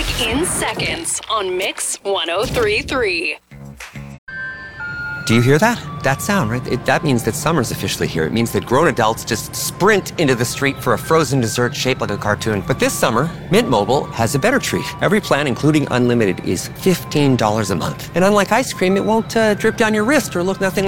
traffic in seconds on Mix 103.3. Do you hear that? That sound, right? That means that summer's officially here. It means that grown adults just sprint into the street for a frozen dessert shaped like a cartoon. But this summer, Mint Mobile has a better treat. Every plan, including unlimited, is $15 a month. And unlike ice cream, it won't drip down your wrist or look nothing